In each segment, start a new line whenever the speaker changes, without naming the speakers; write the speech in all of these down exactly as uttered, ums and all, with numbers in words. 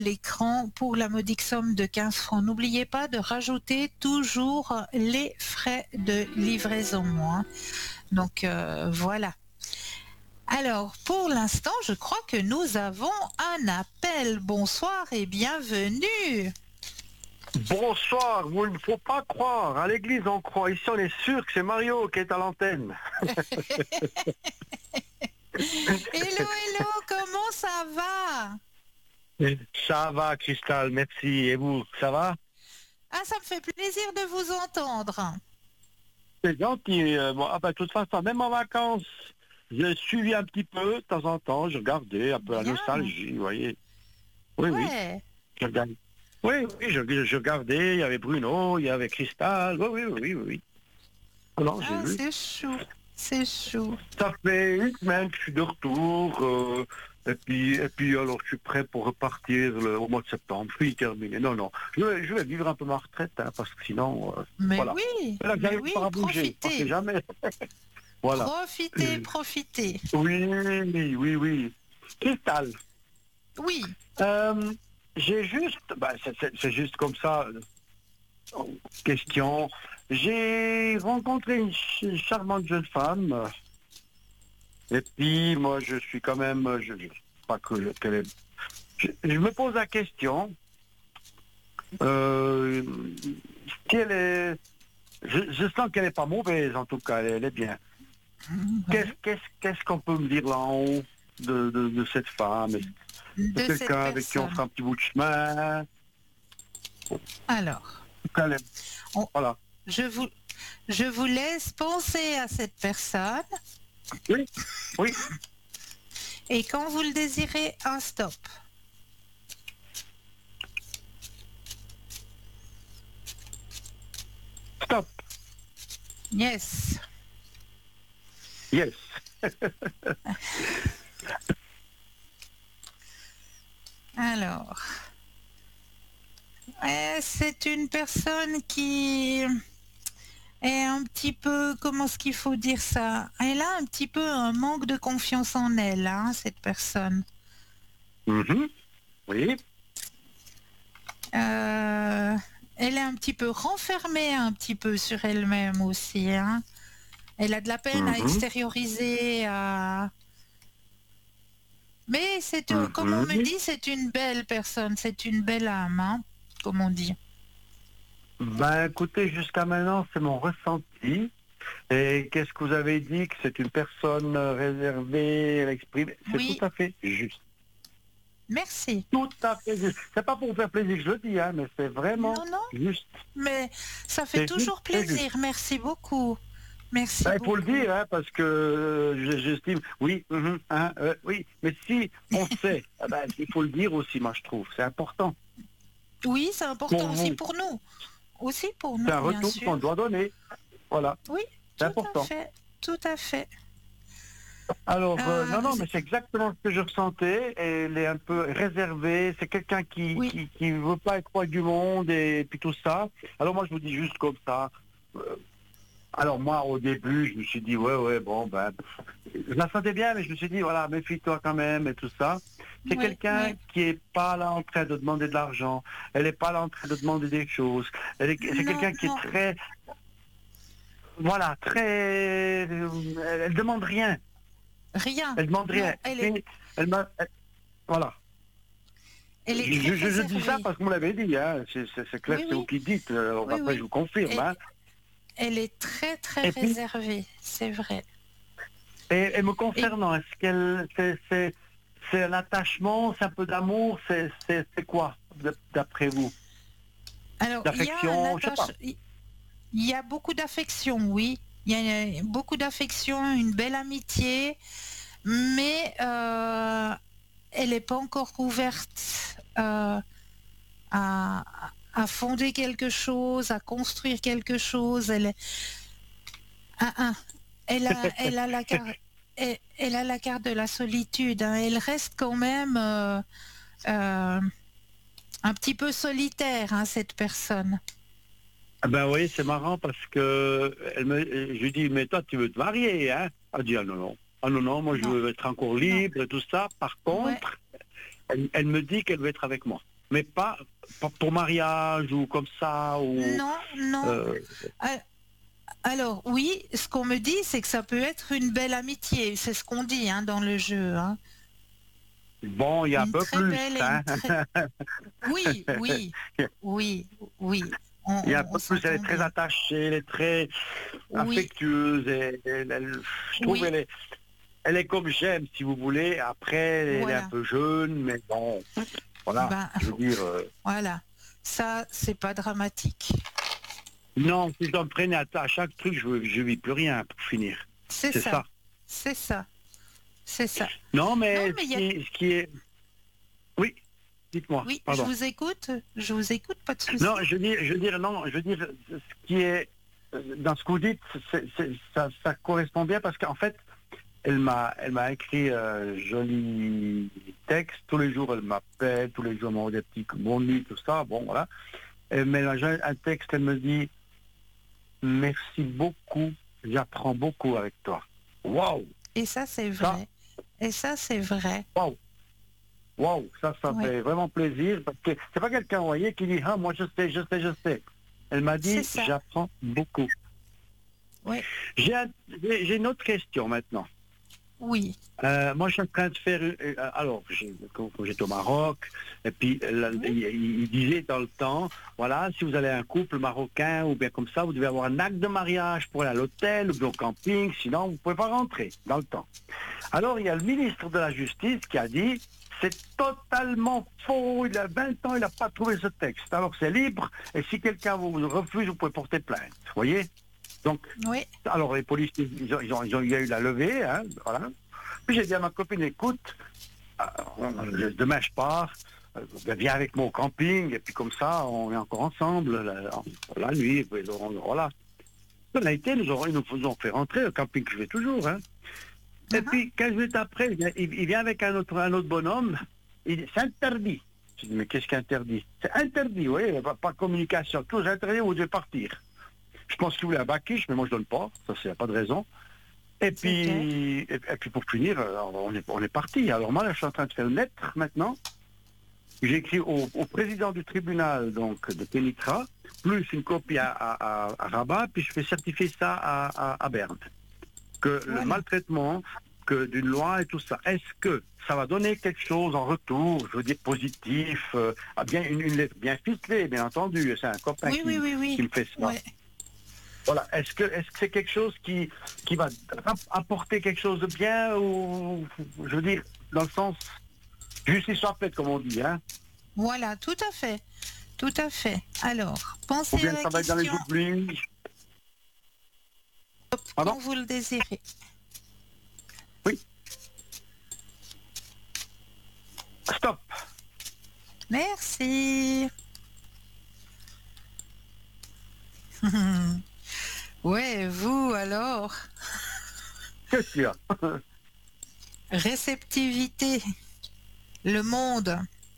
l'écran pour la modique somme de quinze francs. N'oubliez pas de rajouter toujours les frais de livraison. Hein. Donc euh, voilà. Alors, pour l'instant, je crois que nous avons un appel. Bonsoir et bienvenue.
Bonsoir, vous ne faut pas croire. À l'église, on croit. Ici, on est sûr que c'est Mario qui est à l'antenne.
Hello, hello, comment ça va?
Ça va, Cristal, merci. Et vous, ça va?
Ah, ça me fait plaisir de vous entendre.
C'est gentil. Euh, bon, ah ben, de toute façon, même en vacances, j'ai suivi un petit peu, de temps en temps, je regardais un peu la
Bien.
nostalgie, vous voyez. Oui, oui.
Ouais.
Je regardais. Oui, oui, je, je regardais, il y avait Bruno, il y avait Cristal, oui, oui, oui, oui. oui. Alors, j'ai
Ah,
vu.
c'est chou, c'est chou.
Ça fait une semaine que je suis de retour, euh, et puis, et puis alors je suis prêt pour repartir le, au mois de septembre, puis terminé. Non, non, je vais, je vais vivre un peu ma retraite, hein, parce que sinon, euh,
Mais
voilà.
oui,
Là,
mais
j'arrive
oui,
pas à bouger, on sait
profitez.
jamais. Voilà.
Profitez, profitez.
Oui, oui, oui. Cristal,
Oui,
euh, j'ai juste, bah, c'est, c'est- c'est juste comme ça, euh, question. J'ai rencontré une ch- charmante jeune femme. euh, Et puis, moi, je suis quand même, je, je- pas que, qu'elle est- je, je me pose la question, euh, si elle est, je, je sens qu'elle n'est pas mauvaise, en tout cas, elle, elle est bien. Qu'est-ce, qu'est-ce, qu'est-ce qu'on peut me dire là en haut de, de, de cette femme? C'est
de cette
quelqu'un avec qui on
personne.
fera un petit bout de chemin?
Alors,
Elle est-
on-
Voilà.
je vous, je vous laisse penser à cette personne
Oui, oui,
et quand vous le désirez, un stop.
stop,
Yes.
yes.
Alors, euh, c'est une personne qui est un petit peu, comment est-ce qu'il faut dire ça? Elle a un petit peu un manque de confiance en elle, hein, cette personne.
Mhm. Oui,
Euh, elle est un petit peu renfermée un petit peu sur elle-même aussi. Hein. Elle a de la peine à
mhm.
extérioriser. À... Mais c'est, euh, comme on me
Mhm.
dit, c'est une belle personne, c'est une belle âme, hein, comme on dit.
Ben écoutez, jusqu'à maintenant, c'est mon ressenti. Et qu'est-ce que vous avez dit? Que c'est une personne euh, réservée, elle exprime. C'est tout
Oui,
à fait juste.
merci.
Tout à fait juste. C'est pas pour vous faire plaisir que je le dis, hein, mais c'est vraiment
Non, non,
juste.
mais ça fait
C'est juste,
toujours
c'est juste.
plaisir. Merci beaucoup. Merci
Ben, il faut le
beaucoup.
dire, hein, parce que euh, j'estime, oui, mhm, hein, euh, oui, mais si on sait, eh ben, il faut le dire aussi, moi je trouve, c'est important.
Oui, c'est
Pour
important aussi
vous,
pour nous. Aussi pour
c'est
nous,
un
bien
retour
sûr.
qu'on doit donner. Voilà,
Oui,
c'est
tout à
important.
fait, tout à fait.
Alors, euh,
Euh,
non, non, mais c'est exactement ce que je ressentais. Elle est un peu réservée. C'est quelqu'un qui,
oui,
qui, qui veut pas être roi du monde et puis tout ça. Alors moi, je vous dis juste comme ça. euh, alors moi, au début, je me suis dit, ouais, ouais, bon, ben, je la sentais bien, mais je me suis dit, voilà, méfie-toi quand même et tout ça. C'est
oui,
quelqu'un
oui.
qui est pas là en train de demander de l'argent. Elle est pas là en train de demander des choses. Elle est, c'est
Non,
quelqu'un qui est
non,
très, voilà, très, elle, elle demande rien.
rien.
Elle demande rien.
Non, elle est,
Et elle m'a, elle- voilà.
elle est
Je,
très
je- je dis ça
réservée.
parce que vous l'avez dit, hein. c'est, c'est- c'est clair,
Oui,
c'est vous
oui,
qui dites. Euh,
oui,
après, je
oui.
vous confirme.
Et,
Hein.
elle est très, très
Et puis,
réservée, c'est vrai.
et, et me
Et
concernant, est-ce qu'elle, c'est, c'est, c'est un attachement, c'est un peu d'amour, c'est, c'est, c'est quoi, d- d'après vous?
alors, il y a un
D'affection, je sais
attache,
pas.
il il y a beaucoup d'affection, oui. Il y a beaucoup d'affection, une belle amitié, mais euh, elle n'est pas encore ouverte euh, à, à fonder quelque chose, à construire quelque chose. Elle est, ah, ah, elle a, elle a la carte, elle, elle a la carte de la solitude. Hein. Elle reste quand même euh, euh, un petit peu solitaire, hein, cette personne.
Ah ben oui, c'est marrant parce que elle me, je lui dis, mais toi, tu veux te marier, hein? Elle dit, ah non, non. Ah non, non, moi, je
Non,
veux être encore
non,
libre et tout ça. Par
ouais.
contre, elle, elle me dit qu'elle veut être avec moi. mais pas, pas pour mariage ou comme ça. Ou,
Non, non.
euh,
Ah, alors, oui, ce qu'on me dit, c'est que ça peut être une belle amitié. C'est ce qu'on dit hein, dans le jeu. Hein.
bon, il y a un
Une
peu
très
plus.
belle et
Hein.
une très... Oui, oui, oui, oui. On,
Il y a un
on, on
peu plus. Elle est
s'entend
très
bien.
attachée, elle est très
Oui,
affectueuse. Et, elle- elle- je trouve
oui,
elle est, elle est comme j'aime, si vous voulez. Après, elle est un
voilà.
peu jeune, mais bon, voilà.
Ben,
Je veux dire, euh,
voilà. Ça, c'est pas dramatique.
non, si je dois me freiner à, à chaque truc, je ne vis plus rien pour finir.
C'est
C'est
ça.
ça.
C'est ça. C'est ça.
Non,
Non,
mais
mais
ce
il y a...
qui, ce qui est... Oui, dites-moi,
Oui, je
pardon.
vous écoute. Je vous écoute, pas de
Non,
souci.
je veux dire, je veux dire, non, je veux dire, ce qui est... euh, Dans ce que vous dites, c'est- c'est- ça, ça correspond bien parce qu'en fait, elle m'a elle m'a écrit un joli texte. Tous les jours, elle m'appelle, tous les jours, elle m'envoie des petits bonnes nuits, tout ça, bon, voilà. Elle mélange un texte, elle me dit merci beaucoup, j'apprends beaucoup avec toi. Waouh,
Et ça, c'est
ça,
vrai. Et ça, c'est vrai.
waouh, waouh, ça, ça
Oui,
fait vraiment plaisir parce que c'est pas quelqu'un, vous voyez, qui dit ah moi je sais, je sais, je sais. Elle m'a
c'est
dit
ça.
j'apprends beaucoup.
Oui,
J'ai un- j'ai j'ai une autre question maintenant.
oui.
Euh, moi, je suis en train de faire. euh, alors, j'ai- quand, quand j'étais au Maroc, et puis euh, là,
Oui.
il, il disait dans le temps, voilà, si vous allez un couple marocain ou bien comme ça, vous devez avoir un acte de mariage pour aller à l'hôtel ou bien au camping, sinon vous ne pouvez pas rentrer dans le temps. Alors, il y a le ministre de la Justice qui a dit, c'est totalement faux, il a vingt ans, il n'a pas trouvé ce texte. Alors, c'est libre, et si quelqu'un vous refuse, vous pouvez porter plainte. Vous voyez? Donc,
Oui.
alors les policiers, ils ont, ils ont, ils ont, il y a eu la levée, hein, voilà. Puis j'ai dit à ma copine, écoute, euh, demain je pars, euh, viens avec moi au camping, et puis comme ça, on est encore ensemble la, la nuit, puis on- voilà. On a été, nous, ont, ils nous ont fait rentrer au camping que je vais toujours, hein. Et
Uh-huh.
puis, quinze minutes après, il vient, il, il vient avec un autre, un autre bonhomme, il dit, c'est interdit. Je dis, mais qu'est-ce qui est interdit? C'est interdit, oui, pas, pas de communication, tout est interdit, vous devez partir. Je pense qu'il voulait un bakiche, mais moi je donne pas, ça c'est pas de raison. Et
C'est clair.
puis, et, et puis pour finir, euh, on est, on est parti. Alors moi là, je suis en train de faire une lettre maintenant. J'ai écrit au, au président du tribunal donc de Kenitra, plus une copie à, à, à- à Rabat, puis je fais certifier ça à, à, à Berne. Que
Voilà.
le maltraitement, que d'une loi et tout ça, est-ce que ça va donner quelque chose en retour, je veux dire positif, euh, ah, bien une, une lettre bien ficelée, bien entendu. C'est un copain
Oui,
qui,
oui, oui, oui.
qui me fait ça.
Ouais.
Voilà. Est-ce que est-ce que c'est quelque chose qui, qui va apporter quelque chose de bien ou je veux dire dans le sens justice soit faite comme on dit, hein?
Voilà, tout à fait. Tout à fait. Alors,
Ou
pensez
bien
à la
ça va être dans les
question
oublis. Pardon?
quand vous le désirez.
Oui. Stop.
Merci. Ouais, vous alors,
Qu'est-ce qu'il y a?
réceptivité, le monde,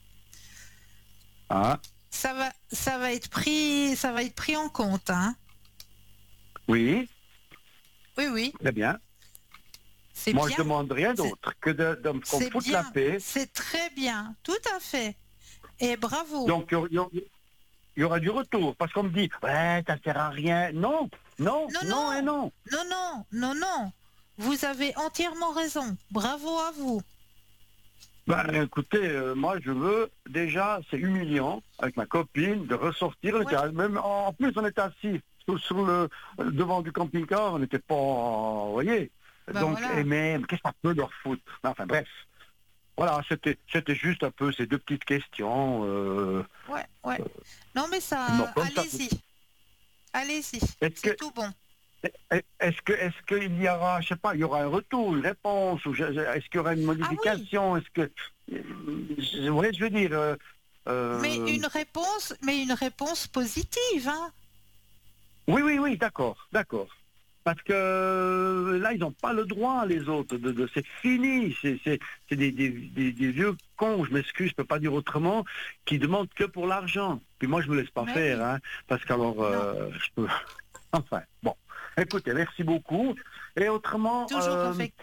Ah,
ça va, ça va être pris, ça va être pris en compte, hein.
oui,
Oui, oui,
très bien.
c'est
Moi
bien,
je demande rien d'autre que de, de, qu'on me
c'est
foute la
bien,
paix.
c'est très bien, tout à fait. Et bravo.
Donc il y, aura- il y aura du retour. Parce qu'on me dit ouais, ça sert à rien. Non, non,
Non,
non et non.
non, non, non, non. Vous avez entièrement raison. Bravo à vous.
Ben, écoutez, euh, moi je veux déjà, c'est humiliant avec ma copine de ressortir. On
Ouais.
était- même, en plus, on était assis sur, sur le euh, devant du camping-car, on n'était pas, vous voyez.
Ben
Donc,
voilà.
et même, qu'est-ce que ça peut leur foutre? Enfin bref, voilà, c'était, c'était juste un peu ces deux petites questions. Euh,
Ouais, ouais. Non, mais
non,
ça,
comme ça,
allez-y. Allez-y.
est-ce
C'est
que,
tout bon.
est-ce que, est-ce qu'il y aura, je sais pas, il y aura un retour, une réponse, ou je- je- est-ce qu'il y aura une modification, est-ce que, euh, vous voyez, je veux dire. euh, euh,
Mais une réponse, mais une réponse positive, hein.
Oui, oui, oui, d'accord, d'accord. Parce que euh, là, ils n'ont pas le droit, les autres, de, de- c'est fini, c'est c'est- c'est des, des- des- des vieux cons, je m'excuse, je peux pas dire autrement, qui demandent que pour l'argent. Puis moi, je me laisse pas
Mais
faire,
oui.
hein, parce qu'alors, euh, je peux... Enfin, bon. Écoutez, merci beaucoup. Et autrement,
Toujours
euh,
avec.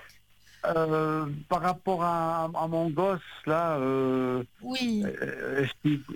euh, par rapport à, à mon gosse, là, euh,
Oui.
euh, est-ce qu'il